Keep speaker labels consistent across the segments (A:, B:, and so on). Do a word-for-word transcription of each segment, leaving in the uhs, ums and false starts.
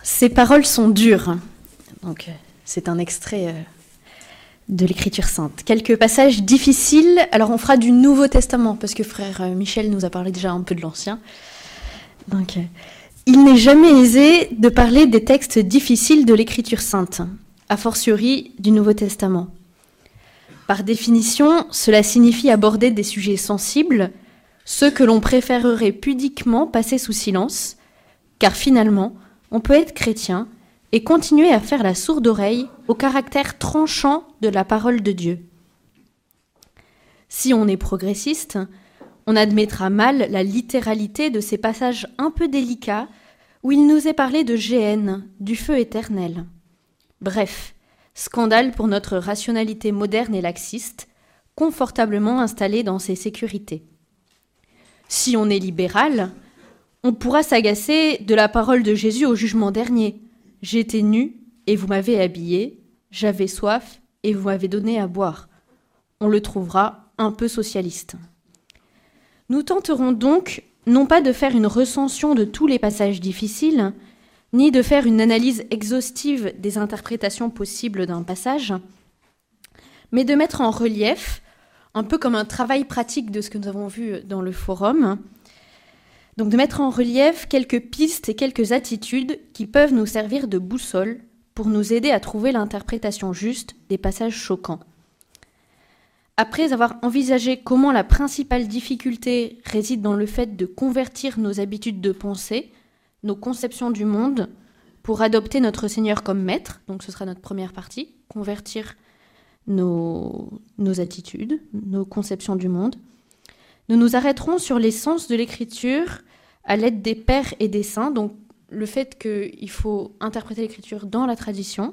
A: Ces paroles sont dures. Donc, c'est un extrait euh, de l'Écriture sainte. Quelques passages difficiles. Alors, on fera du Nouveau Testament, parce que frère euh, Michel nous a parlé déjà un peu de l'Ancien. Donc, euh, il n'est jamais aisé de parler des textes difficiles de l'Écriture sainte, a fortiori du Nouveau Testament. Par définition, cela signifie aborder des sujets sensibles, ceux que l'on préférerait pudiquement passer sous silence, car finalement, on peut être chrétien et continuer à faire la sourde oreille au caractère tranchant de la parole de Dieu. Si on est progressiste, on admettra mal la littéralité de ces passages un peu délicats où il nous est parlé de géhenne, du feu éternel. Bref, scandale pour notre rationalité moderne et laxiste, confortablement installée dans ses sécurités. Si on est libéral, on pourra s'agacer de la parole de Jésus au jugement dernier. « J'étais nu et vous m'avez habillé, j'avais soif et vous m'avez donné à boire. » On le trouvera un peu socialiste. Nous tenterons donc non pas de faire une recension de tous les passages difficiles, ni de faire une analyse exhaustive des interprétations possibles d'un passage, mais de mettre en relief, un peu comme un travail pratique de ce que nous avons vu dans le forum, donc de mettre en relief quelques pistes et quelques attitudes qui peuvent nous servir de boussole pour nous aider à trouver l'interprétation juste des passages choquants. Après avoir envisagé comment la principale difficulté réside dans le fait de convertir nos habitudes de pensée, nos conceptions du monde, pour adopter notre Seigneur comme maître, donc ce sera notre première partie, convertir nos, nos attitudes, nos conceptions du monde, nous nous arrêterons sur l'essence de l'Écriture à l'aide des pères et des saints, donc le fait qu'il faut interpréter l'Écriture dans la tradition,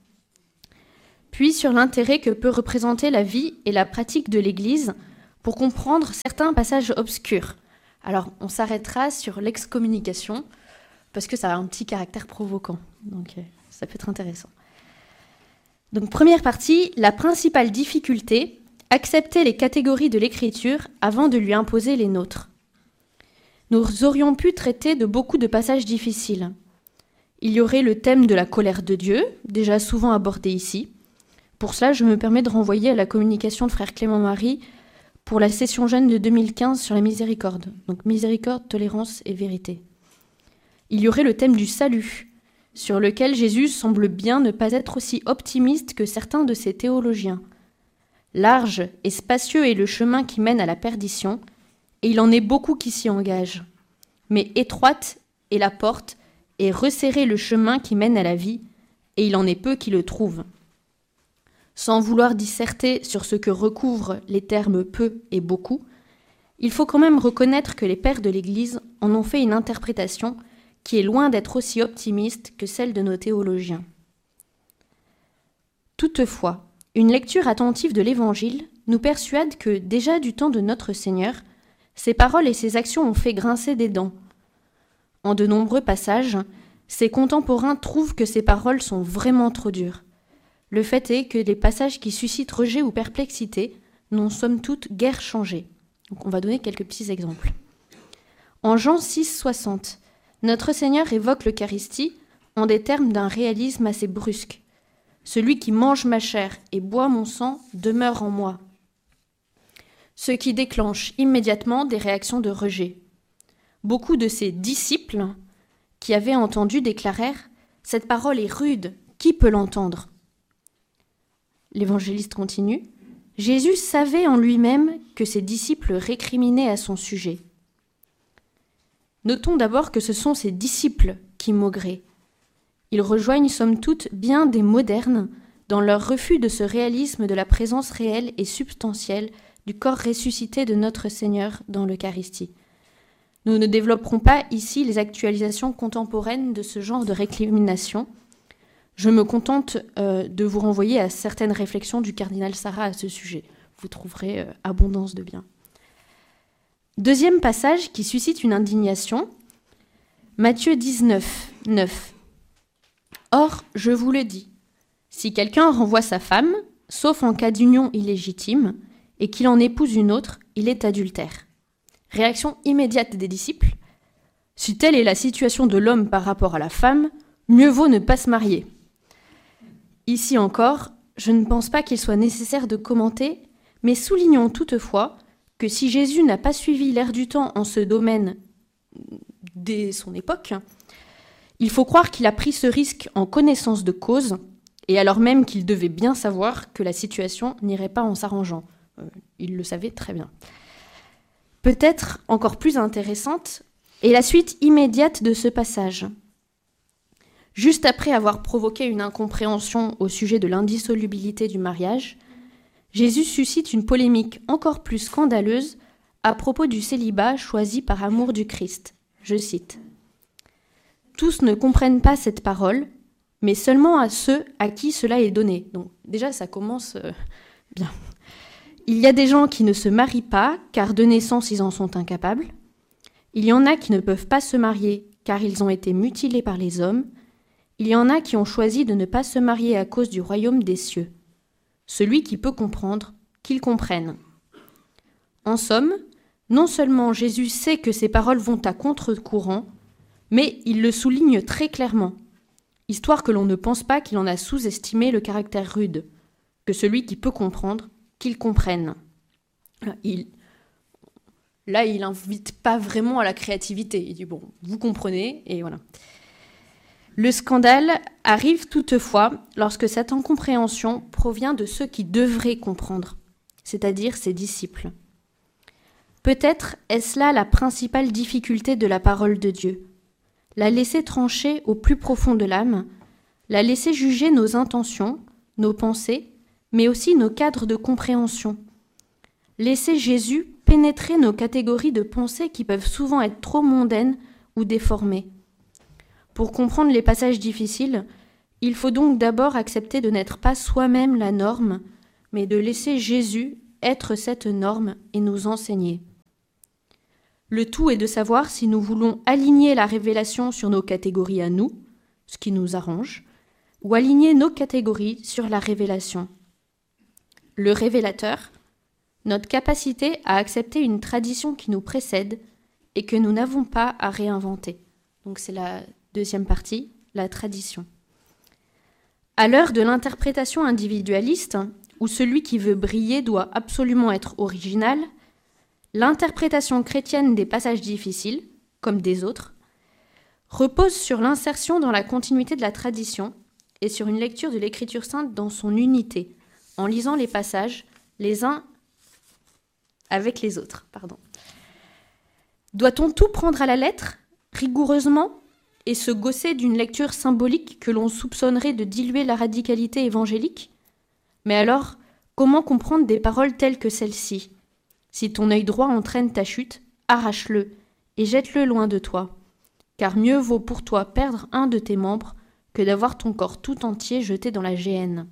A: puis sur l'intérêt que peut représenter la vie et la pratique de l'Église pour comprendre certains passages obscurs. Alors, on s'arrêtera sur l'excommunication, parce que ça a un petit caractère provoquant, donc ça peut être intéressant. Donc, première partie, la principale difficulté, accepter les catégories de l'Écriture avant de lui imposer les nôtres. Nous aurions pu traiter de beaucoup de passages difficiles. Il y aurait le thème de la colère de Dieu, déjà souvent abordé ici. Pour cela, je me permets de renvoyer à la communication de frère Clément Marie pour la session jeune de deux mille quinze sur la miséricorde. Donc miséricorde, tolérance et vérité. Il y aurait le thème du salut, sur lequel Jésus semble bien ne pas être aussi optimiste que certains de ses théologiens. Large et spacieux est le chemin qui mène à la perdition, et il en est beaucoup qui s'y engagent. Mais étroite est la porte, et resserré le chemin qui mène à la vie, et il en est peu qui le trouvent. Sans vouloir disserter sur ce que recouvrent les termes peu et beaucoup, il faut quand même reconnaître que les pères de l'Église en ont fait une interprétation qui est loin d'être aussi optimiste que celle de nos théologiens. Toutefois, une lecture attentive de l'Évangile nous persuade que, déjà du temps de notre Seigneur, ses paroles et ses actions ont fait grincer des dents. En de nombreux passages, ses contemporains trouvent que ses paroles sont vraiment trop dures. Le fait est que les passages qui suscitent rejet ou perplexité n'ont somme toute guère changé. Donc on va donner quelques petits exemples. En Jean six, soixante, notre Seigneur évoque l'Eucharistie en des termes d'un réalisme assez brusque. « Celui qui mange ma chair et boit mon sang demeure en moi », ce qui déclenche immédiatement des réactions de rejet. Beaucoup de ses disciples qui avaient entendu déclarèrent « Cette parole est rude, qui peut l'entendre ?» L'évangéliste continue « Jésus savait en lui-même que ses disciples récriminaient à son sujet. » Notons d'abord que ce sont ses disciples qui maugraient. Ils rejoignent somme toute bien des modernes dans leur refus de ce réalisme de la présence réelle et substantielle du corps ressuscité de notre Seigneur dans l'Eucharistie. Nous ne développerons pas ici les actualisations contemporaines de ce genre de récrimination. Je me contente euh, de vous renvoyer à certaines réflexions du cardinal Sarah à ce sujet. Vous trouverez euh, abondance de bien. Deuxième passage qui suscite une indignation, Matthieu dix-neuf, neuf. « Or, je vous le dis, si quelqu'un renvoie sa femme, sauf en cas d'union illégitime, et qu'il en épouse une autre, il est adultère. » Réaction immédiate des disciples. « Si telle est la situation de l'homme par rapport à la femme, Mieux vaut ne pas se marier. Ici encore, je ne pense pas qu'il soit nécessaire de commenter, mais soulignons toutefois que si Jésus n'a pas suivi l'air du temps en ce domaine dès son époque, il faut croire qu'il a pris ce risque en connaissance de cause, et alors même qu'il devait bien savoir que la situation n'irait pas en s'arrangeant. Euh, il le savait très bien. Peut-être encore plus intéressante est la suite immédiate de ce passage. Juste après avoir provoqué une incompréhension au sujet de l'indissolubilité du mariage, Jésus suscite une polémique encore plus scandaleuse à propos du célibat choisi par amour du Christ. Je cite. « Tous ne comprennent pas cette parole, mais seulement à ceux à qui cela est donné. » Donc déjà, ça commence euh, bien. « Il y a des gens qui ne se marient pas, car de naissance ils en sont incapables. Il y en a qui ne peuvent pas se marier, car ils ont été mutilés par les hommes. Il y en a qui ont choisi de ne pas se marier à cause du royaume des cieux. Celui qui peut comprendre, qu'il comprenne. » En somme, non seulement Jésus sait que ces paroles vont à contre-courant, mais il le souligne très clairement, histoire que l'on ne pense pas qu'il en a sous-estimé le caractère rude, que celui qui peut comprendre, qu'il comprenne. Il, là, il n'invite pas vraiment à la créativité. Il dit, bon, vous comprenez, et voilà. Le scandale arrive toutefois lorsque cette incompréhension provient de ceux qui devraient comprendre, c'est-à-dire ses disciples. Peut-être est-ce là la principale difficulté de la parole de Dieu, la laisser trancher au plus profond de l'âme, la laisser juger nos intentions, nos pensées, mais aussi nos cadres de compréhension. Laisser Jésus pénétrer nos catégories de pensées qui peuvent souvent être trop mondaines ou déformées. Pour comprendre les passages difficiles, il faut donc d'abord accepter de n'être pas soi-même la norme, mais de laisser Jésus être cette norme et nous enseigner. Le tout est de savoir si nous voulons aligner la révélation sur nos catégories à nous, ce qui nous arrange, ou aligner nos catégories sur la révélation. Le révélateur, notre capacité à accepter une tradition qui nous précède et que nous n'avons pas à réinventer. Donc c'est la deuxième partie, la tradition. À l'heure de l'interprétation individualiste, où celui qui veut briller doit absolument être original, l'interprétation chrétienne des passages difficiles, comme des autres, repose sur l'insertion dans la continuité de la tradition et sur une lecture de l'Écriture sainte dans son unité, en lisant les passages les uns avec les autres. Pardon. Doit-on tout prendre à la lettre, rigoureusement, et se gausser d'une lecture symbolique que l'on soupçonnerait de diluer la radicalité évangélique ? Mais alors, comment comprendre des paroles telles que celle-ci ? Si ton œil droit entraîne ta chute, arrache-le et jette-le loin de toi, car mieux vaut pour toi perdre un de tes membres que d'avoir ton corps tout entier jeté dans la géhenne.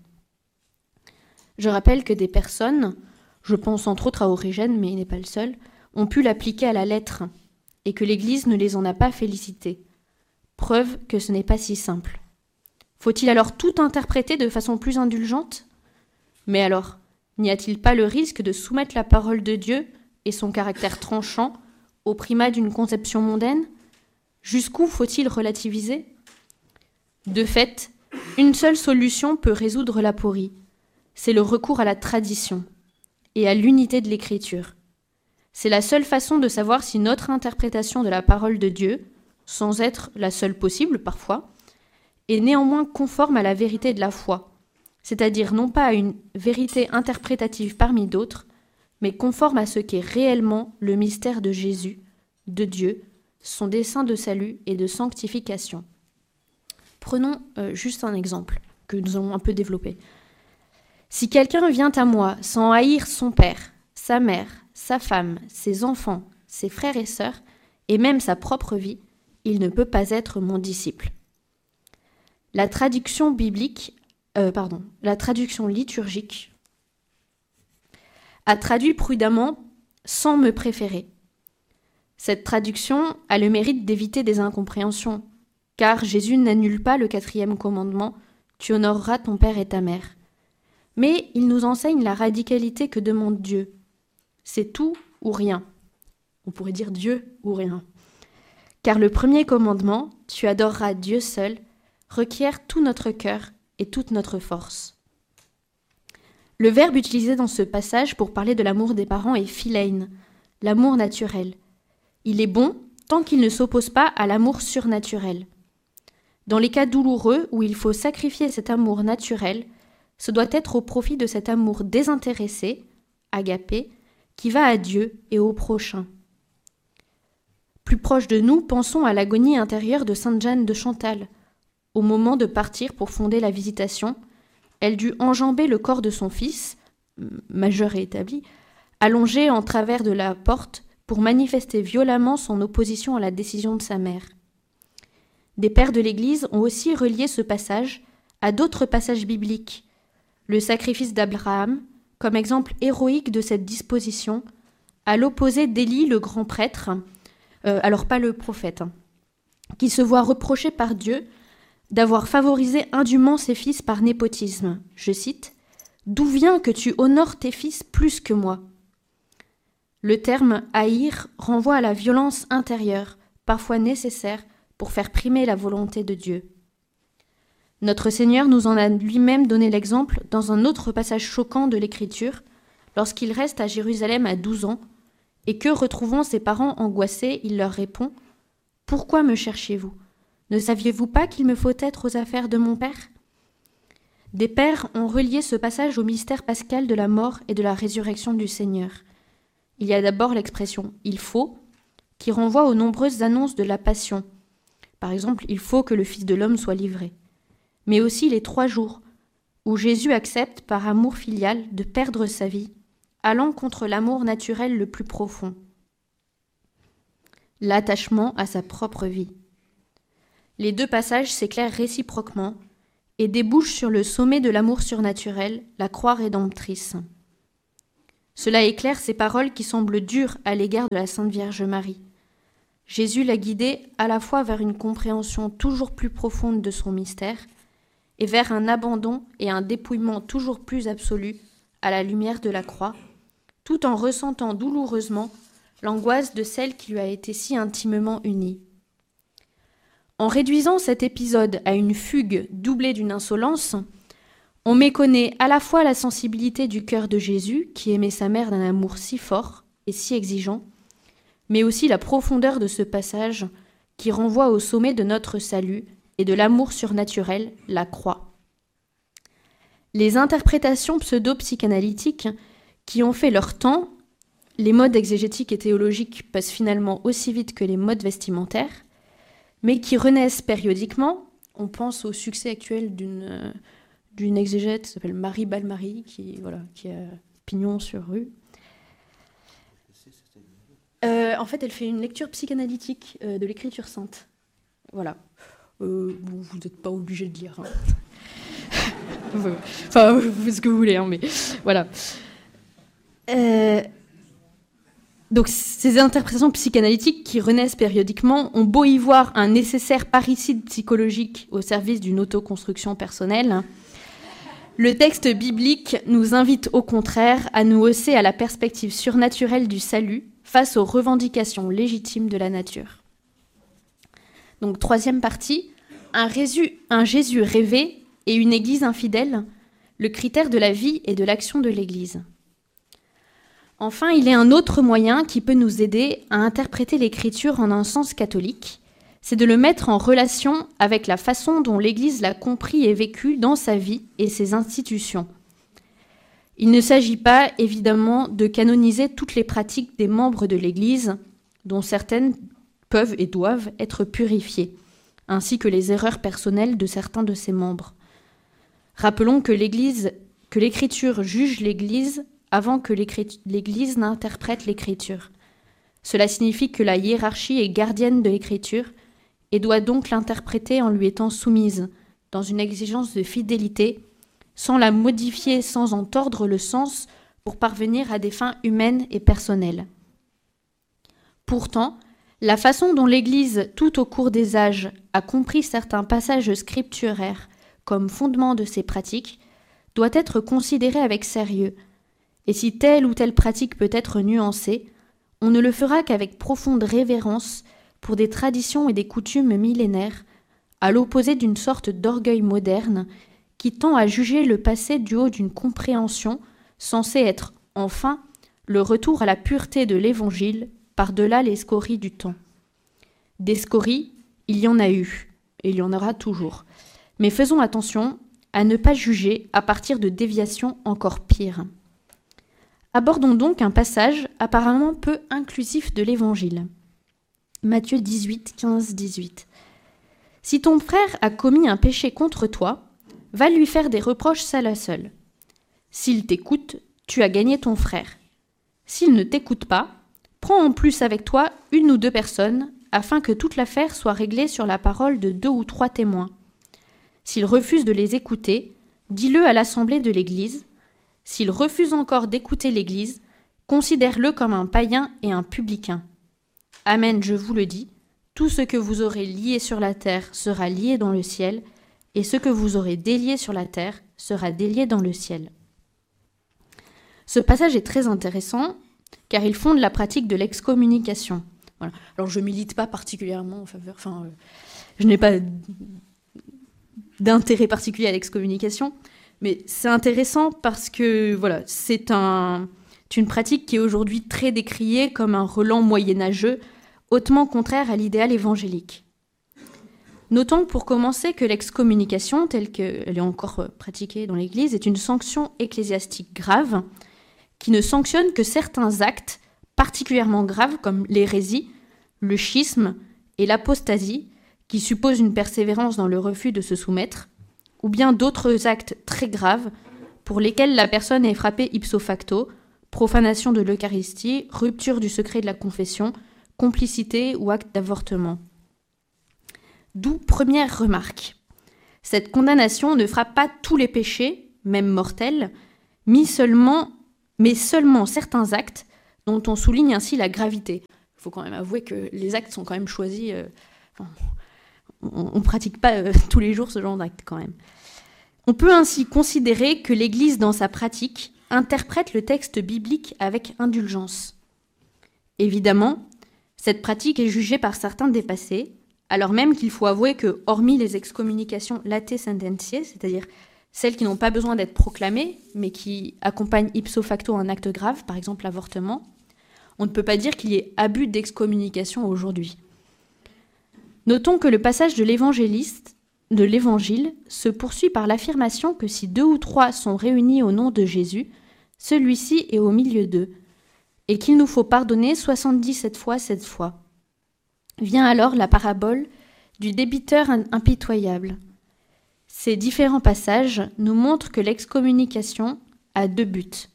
A: Je rappelle que des personnes, je pense entre autres à Origène, mais il n'est pas le seul, ont pu l'appliquer à la lettre, et que l'Église ne les en a pas félicités. Preuve que ce n'est pas si simple. Faut-il alors tout interpréter de façon plus indulgente ? Mais alors, n'y a-t-il pas le risque de soumettre la parole de Dieu et son caractère tranchant au primat d'une conception mondaine ? Jusqu'où faut-il relativiser ? De fait, une seule solution peut résoudre l'aporie, c'est le recours à la tradition et à l'unité de l'Écriture. C'est la seule façon de savoir si notre interprétation de la parole de Dieu, sans être la seule possible parfois, est néanmoins conforme à la vérité de la foi, c'est-à-dire non pas à une vérité interprétative parmi d'autres, mais conforme à ce qu'est réellement le mystère de Jésus, de Dieu, son dessein de salut et de sanctification. Prenons euh, juste un exemple que nous allons un peu développer. Si quelqu'un vient à moi sans haïr son père, sa mère, sa femme, ses enfants, ses frères et sœurs, et même sa propre vie, il ne peut pas être mon disciple. La traduction biblique, euh, pardon, la traduction liturgique a traduit prudemment « sans me préférer ». Cette traduction a le mérite d'éviter des incompréhensions, car Jésus n'annule pas le quatrième commandement « Tu honoreras ton père et ta mère ». Mais il nous enseigne la radicalité que demande Dieu. C'est tout ou rien. On pourrait dire Dieu ou rien. Car le premier commandement, tu adoreras Dieu seul, requiert tout notre cœur et toute notre force. Le verbe utilisé dans ce passage pour parler de l'amour des parents est philein, l'amour naturel. Il est bon tant qu'il ne s'oppose pas à l'amour surnaturel. Dans les cas douloureux où il faut sacrifier cet amour naturel, ce doit être au profit de cet amour désintéressé, agapé, qui va à Dieu et au prochain. Plus proche de nous, pensons à l'agonie intérieure de Sainte Jeanne de Chantal. Au moment de partir pour fonder la Visitation, elle dut enjamber le corps de son fils, majeur et établi, allongé en travers de la porte pour manifester violemment son opposition à la décision de sa mère. Des pères de l'Église ont aussi relié ce passage à d'autres passages bibliques. Le sacrifice d'Abraham, comme exemple héroïque de cette disposition, à l'opposé d'Élie le grand prêtre, euh, alors pas le prophète, hein, qui se voit reproché par Dieu d'avoir favorisé indûment ses fils par népotisme. Je cite « D'où vient que tu honores tes fils plus que moi ?» Le terme « haïr » renvoie à la violence intérieure, parfois nécessaire pour faire primer la volonté de Dieu. Notre Seigneur nous en a lui-même donné l'exemple dans un autre passage choquant de l'Écriture, lorsqu'il reste à Jérusalem à douze ans, et que, retrouvant ses parents angoissés, il leur répond « Pourquoi me cherchez-vous ? Ne saviez-vous pas qu'il me faut être aux affaires de mon Père ?» Des pères ont relié ce passage au mystère pascal de la mort et de la résurrection du Seigneur. Il y a d'abord l'expression « il faut » qui renvoie aux nombreuses annonces de la passion. Par exemple, il faut que le Fils de l'homme soit livré. Mais aussi les trois jours, où Jésus accepte par amour filial de perdre sa vie, allant contre l'amour naturel le plus profond. L'attachement à sa propre vie. Les deux passages s'éclairent réciproquement et débouchent sur le sommet de l'amour surnaturel, la croix rédemptrice. Cela éclaire ces paroles qui semblent dures à l'égard de la Sainte Vierge Marie. Jésus l'a guidée à la fois vers une compréhension toujours plus profonde de son mystère et vers un abandon et un dépouillement toujours plus absolu à la lumière de la croix, tout en ressentant douloureusement l'angoisse de celle qui lui a été si intimement unie. En réduisant cet épisode à une fugue doublée d'une insolence, on méconnaît à la fois la sensibilité du cœur de Jésus, qui aimait sa mère d'un amour si fort et si exigeant, mais aussi la profondeur de ce passage qui renvoie au sommet de notre salut et de l'amour surnaturel, la croix. Les interprétations pseudo-psychanalytiques qui ont fait leur temps, les modes exégétiques et théologiques passent finalement aussi vite que les modes vestimentaires, mais qui renaissent périodiquement. On pense au succès actuel d'une, euh, d'une exégète qui s'appelle Marie Balmary, qui, voilà, qui a pignon sur rue. Euh, en fait, elle fait une lecture psychanalytique euh, de l'Écriture sainte. Voilà. Euh, bon, vous n'êtes pas obligé de lire. Hein. Enfin, vous faites ce que vous voulez, hein, mais voilà. Euh, donc, ces interprétations psychanalytiques qui renaissent périodiquement ont beau y voir un nécessaire parricide psychologique au service d'une autoconstruction personnelle, le texte biblique nous invite au contraire à nous hausser à la perspective surnaturelle du salut face aux revendications légitimes de la nature. Donc, troisième partie, un, résu, un Jésus rêvé et une Église infidèle, le critère de la vie et de l'action de l'Église. Enfin, il est un autre moyen qui peut nous aider à interpréter l'Écriture en un sens catholique, c'est de le mettre en relation avec la façon dont l'Église l'a compris et vécu dans sa vie et ses institutions. Il ne s'agit pas, évidemment, de canoniser toutes les pratiques des membres de l'Église, dont certaines peuvent et doivent être purifiées, ainsi que les erreurs personnelles de certains de ses membres. Rappelons que l'Église, que l'Écriture juge l'Église avant que l'Église n'interprète l'Écriture. Cela signifie que la hiérarchie est gardienne de l'Écriture et doit donc l'interpréter en lui étant soumise, dans une exigence de fidélité, sans la modifier, sans en tordre le sens pour parvenir à des fins humaines et personnelles. Pourtant, la façon dont l'Église, tout au cours des âges, a compris certains passages scripturaires comme fondement de ses pratiques, doit être considérée avec sérieux, et si telle ou telle pratique peut être nuancée, on ne le fera qu'avec profonde révérence pour des traditions et des coutumes millénaires, à l'opposé d'une sorte d'orgueil moderne qui tend à juger le passé du haut d'une compréhension censée être, enfin, le retour à la pureté de l'Évangile par-delà les scories du temps. Des scories, il y en a eu, et il y en aura toujours. Mais faisons attention à ne pas juger à partir de déviations encore pires. Abordons donc un passage apparemment peu inclusif de l'Évangile. Matthieu dix-huit, quinze, dix-huit. « Si ton frère a commis un péché contre toi, va lui faire des reproches seul à seul. S'il t'écoute, tu as gagné ton frère. S'il ne t'écoute pas, prends en plus avec toi une ou deux personnes, afin que toute l'affaire soit réglée sur la parole de deux ou trois témoins. S'il refuse de les écouter, dis-le à l'assemblée de l'Église. S'il refuse encore d'écouter l'Église, considère-le comme un païen et un publicain. Amen, je vous le dis, tout ce que vous aurez lié sur la terre sera lié dans le ciel, et ce que vous aurez délié sur la terre sera délié dans le ciel. » Ce passage est très intéressant, car il fonde la pratique de l'excommunication. Voilà. Alors je ne milite pas particulièrement en faveur, enfin, euh, je n'ai pas d'intérêt particulier à l'excommunication, mais c'est intéressant parce que voilà, c'est un, une pratique qui est aujourd'hui très décriée comme un relent moyenâgeux, hautement contraire à l'idéal évangélique. Notons pour commencer que l'excommunication, telle qu'elle est encore pratiquée dans l'Église, est une sanction ecclésiastique grave qui ne sanctionne que certains actes particulièrement graves comme l'hérésie, le schisme et l'apostasie, qui supposent une persévérance dans le refus de se soumettre, ou bien d'autres actes très graves pour lesquels la personne est frappée ipso facto, profanation de l'Eucharistie, rupture du secret de la confession, complicité ou acte d'avortement. D'où première remarque. Cette condamnation ne frappe pas tous les péchés, même mortels, mais seulement, mais seulement certains actes dont on souligne ainsi la gravité. Il faut quand même avouer que les actes sont quand même choisis. Euh, enfin, on ne pratique pas euh, tous les jours ce genre d'actes quand même. On peut ainsi considérer que l'Église, dans sa pratique, interprète le texte biblique avec indulgence. Évidemment, cette pratique est jugée par certains dépassée, alors même qu'il faut avouer que, hormis les excommunications late sententiae, c'est-à-dire celles qui n'ont pas besoin d'être proclamées, mais qui accompagnent ipso facto un acte grave, par exemple l'avortement, on ne peut pas dire qu'il y ait abus d'excommunication aujourd'hui. Notons que le passage de l'évangéliste, de l'Évangile se poursuit par l'affirmation que si deux ou trois sont réunis au nom de Jésus, celui-ci est au milieu d'eux, et qu'il nous faut pardonner soixante-dix-sept fois sept fois. Vient alors la parabole du débiteur impitoyable. Ces différents passages nous montrent que l'excommunication a deux buts.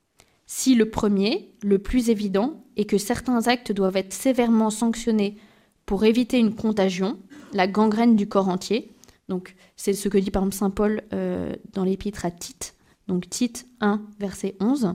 A: Si le premier, le plus évident, est que certains actes doivent être sévèrement sanctionnés pour éviter une contagion, la gangrène du corps entier, donc c'est ce que dit par exemple saint Paul euh, dans l'épître à Tite, donc Tite un, verset onze.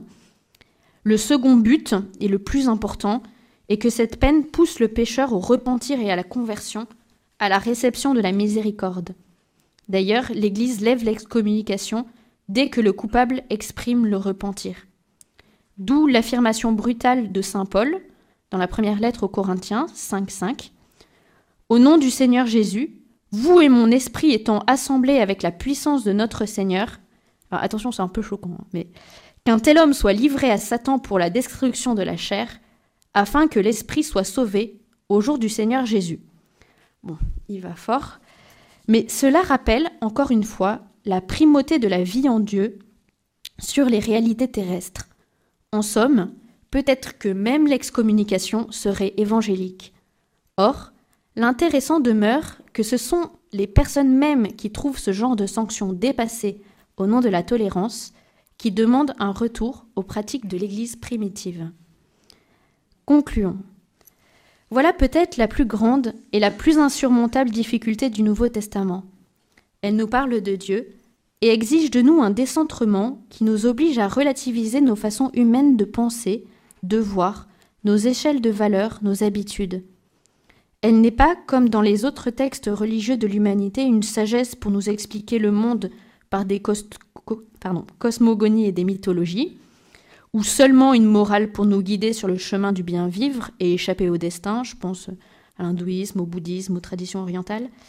A: Le second but, et le plus important, est que cette peine pousse le pécheur au repentir et à la conversion, à la réception de la miséricorde. D'ailleurs, l'Église lève l'excommunication dès que le coupable exprime le repentir. D'où l'affirmation brutale de saint Paul, dans la première lettre aux Corinthiens, cinq cinq. « Au nom du Seigneur Jésus, vous et mon esprit étant assemblés avec la puissance de notre Seigneur, » alors attention, c'est un peu choquant, hein, mais « qu'un tel homme soit livré à Satan pour la destruction de la chair, afin que l'esprit soit sauvé au jour du Seigneur Jésus. » Bon, il va fort. Mais cela rappelle, encore une fois, la primauté de la vie en Dieu sur les réalités terrestres. En somme, peut-être que même l'excommunication serait évangélique. Or, l'intéressant demeure que ce sont les personnes mêmes qui trouvent ce genre de sanctions dépassées au nom de la tolérance qui demandent un retour aux pratiques de l'Église primitive. Concluons. Voilà peut-être la plus grande et la plus insurmontable difficulté du Nouveau Testament. Elle nous parle de Dieu et exige de nous un décentrement qui nous oblige à relativiser nos façons humaines de penser, de voir, nos échelles de valeurs, nos habitudes. Elle n'est pas, comme dans les autres textes religieux de l'humanité, une sagesse pour nous expliquer le monde par des cos- co- pardon, cosmogonies et des mythologies, ou seulement une morale pour nous guider sur le chemin du bien vivre et échapper au destin, je pense à l'hindouisme, au bouddhisme, aux traditions orientales,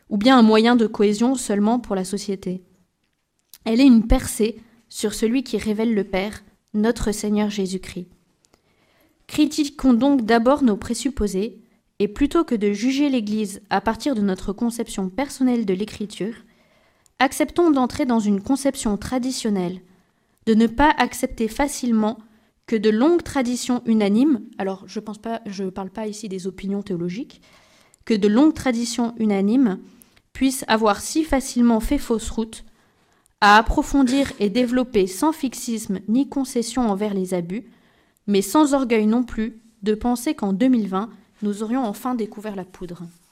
A: ou bien un moyen de cohésion seulement pour la société. Elle est une percée sur celui qui révèle le Père, notre Seigneur Jésus-Christ. Critiquons donc d'abord nos présupposés, et plutôt que de juger l'Église à partir de notre conception personnelle de l'Écriture, acceptons d'entrer dans une conception traditionnelle, de ne pas accepter facilement que de longues traditions unanimes, alors je pense pas, je ne parle pas ici des opinions théologiques, que de longues traditions unanimes puissent avoir si facilement fait fausse route, à approfondir et développer sans fixisme ni concession envers les abus, mais sans orgueil non plus de penser qu'en deux mille vingt, nous aurions enfin découvert la poudre.